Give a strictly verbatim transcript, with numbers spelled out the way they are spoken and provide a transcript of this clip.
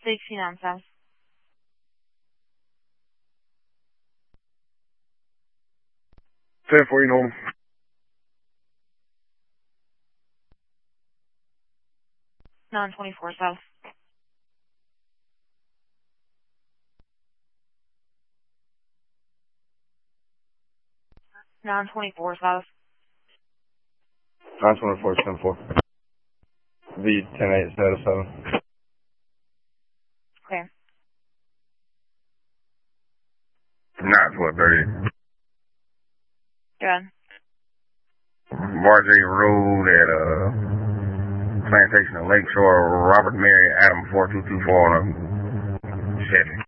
sixty-nine South. ten four, you know. nine twenty-four South. nine twenty-four South. nine twenty-four, ten four. V ten eight zero seven. Okay. nine twelve thirty. Good. Marjay Road at uh Plantation of Lakeshore, Robert Mary Adam four two two four on a Chevy.